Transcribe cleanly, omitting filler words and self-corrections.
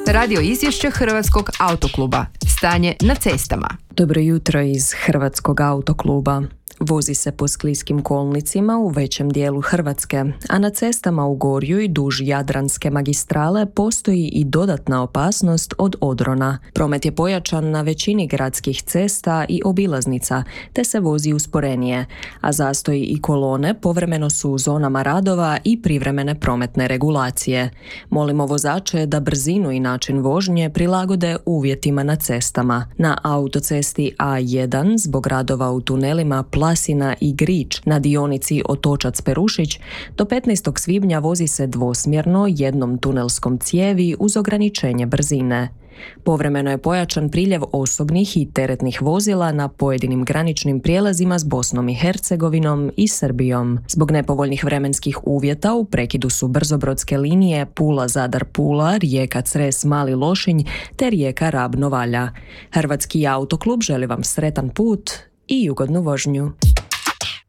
Radio izvješće Hrvatskog autokluba. Stanje na cestama. Dobro jutro iz Hrvatskog autokluba. Vozi se po skliskim kolnicima u većem dijelu Hrvatske, a na cestama u Gorju i duž Jadranske magistrale postoji i dodatna opasnost od odrona. Promet je pojačan na većini gradskih cesta i obilaznica, te se vozi usporenije, a zastoji i kolone povremeno su u zonama radova i privremene prometne regulacije. Molimo vozače da brzinu i način vožnje prilagode uvjetima na cestama. Na autocesti A1 zbog radova u tunelima Plasina i Grič na dionici Otočac-Perušić do 15. svibnja vozi se dvosmjerno jednom tunelskom cijevi uz ograničenje brzine. Povremeno je pojačan priljev osobnih i teretnih vozila na pojedinim graničnim prijelazima s Bosnom i Hercegovinom i Srbijom. Zbog nepovoljnih vremenskih uvjeta u prekidu su brzobrodske linije Pula-Zadar-Pula, Rijeka-Cres-Mali Lošinj te Rijeka-Rab-Novalja. Hrvatski autoklub želi vam sretan put i ugodnu vožnju.